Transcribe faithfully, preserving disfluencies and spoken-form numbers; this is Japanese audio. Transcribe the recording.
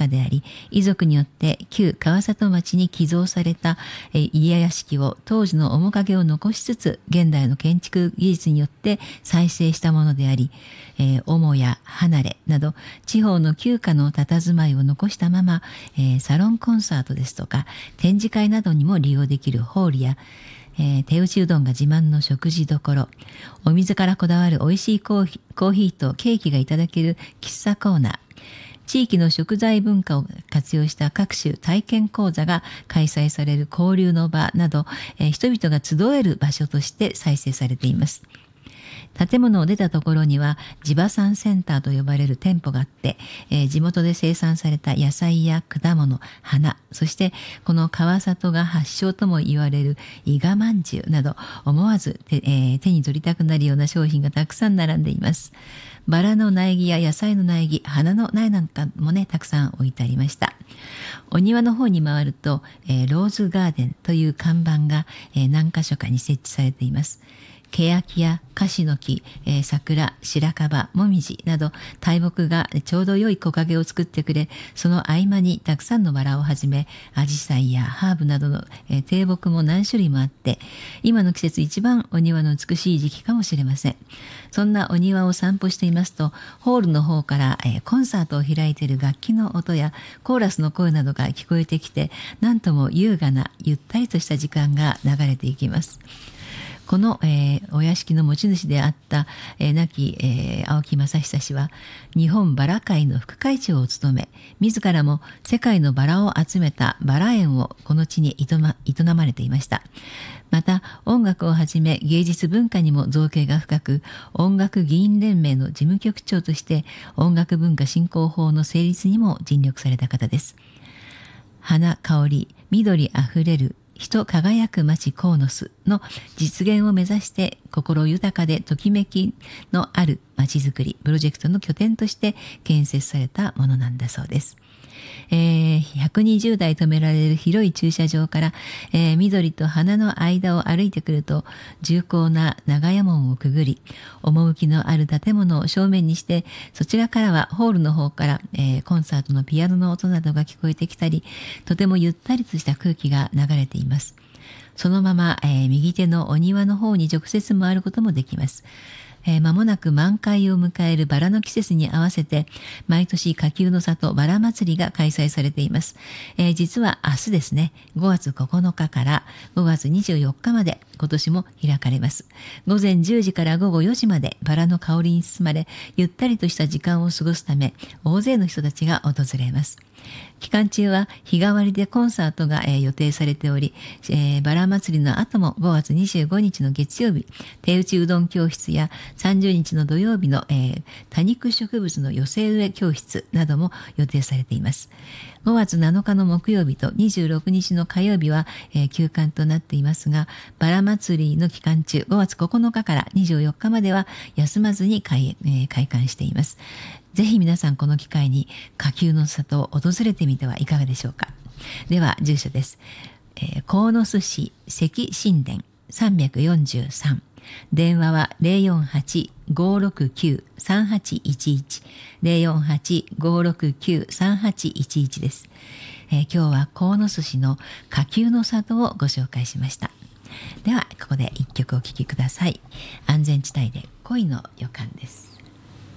であり、遺族によって旧川里町に寄贈された家屋敷を当時の面影を残しつつ、現代の建築技術によって再生したものであり、えー、母屋、離れなど地方の旧家の佇まいを残したまま、えー、サロンコンサートですとか展示会などにも利用できるホールや、えー、手打ちうどんが自慢の食事どころ、お水からこだわる美味しいコーヒー、コーヒーとケーキがいただける喫茶コーナー、地域の食材文化を活用した各種体験講座が開催される交流の場など、えー、人々が集える場所として再生されています。建物を出たところには地場産センターと呼ばれる店舗があって、えー、地元で生産された野菜や果物、花、そしてこの川里が発祥とも言われる伊賀まんじゅうなど、思わず 手,、えー、手に取りたくなるような商品がたくさん並んでいます。バラの苗木や野菜の苗木、花の苗なんかもね、たくさん置いてありました。お庭の方に回ると、えー、ローズガーデンという看板が、えー、何箇所かに設置されています。ケヤキやカシの木、えー、桜、白樺、もみじなど大木がちょうど良い木陰を作ってくれ、その合間にたくさんのバラをはじめ、アジサイやハーブなどの、えー、低木も何種類もあって、今の季節一番お庭の美しい時期かもしれません。そんなお庭を散歩していますと、ホールの方から、えー、コンサートを開いている楽器の音やコーラスの声などが聞こえてきて、なんとも優雅なゆったりとした時間が流れていきます。この、えー、お屋敷の持ち主であった、えー、亡き、えー、青木正久氏は日本バラ会の副会長を務め、自らも世界のバラを集めたバラ園をこの地に営ま、営まれていました。また音楽をはじめ芸術文化にも造詣が深く、音楽議員連盟の事務局長として音楽文化振興法の成立にも尽力された方です。花、香り、緑あふれる人輝く町鴻巣の実現を目指して、心豊かでときめきのある町づくりプロジェクトの拠点として建設されたものなんだそうです。えー、ひゃくにじゅうだい止められる広い駐車場から、えー、緑と花の間を歩いてくると、重厚な長屋門をくぐり、趣のある建物を正面にして、そちらからはホールの方から、えー、コンサートのピアノの音などが聞こえてきたり、とてもゆったりとした空気が流れています。そのまま、えー、右手のお庭の方に直接回ることもできます。えー、間もなく満開を迎えるバラの季節に合わせて、毎年花丘の里バラ祭りが開催されています。えー、実は明日ですね、ごがつここのかからごがつにじゅうよっかまで今年も開かれます。午前じゅうじから午後よじまでバラの香りに包まれ、ゆったりとした時間を過ごすため、大勢の人たちが訪れます。期間中は日替わりでコンサートが、えー、予定されており、えー、バラ祭りの後もごがつにじゅうごにちの月曜日、手打ちうどん教室やさんじゅうにちの土曜日の、えー、多肉植物の寄せ植え教室なども予定されています。ごがつなのかの木曜日とにじゅうろくにちの火曜日は、えー、休館となっていますが、バラ祭りの期間中、ごがつここのかからにじゅうよっかまでは休まずに開、えー、開館しています。ぜひ皆さんこの機会に花丘の里を訪れてみてはいかがでしょうか。では住所です。えー、鴻巣市関神殿さんびゃくよんじゅうさん、電話は ゼロよんはち ごろくきゅう さんはちいちいち ゼロよんはち ごろくきゅう さんはちいちいちです。えー、今日は鴻巣市の花丘の里をご紹介しました。ではここで一曲お聴きください。安全地帯で恋の予感です。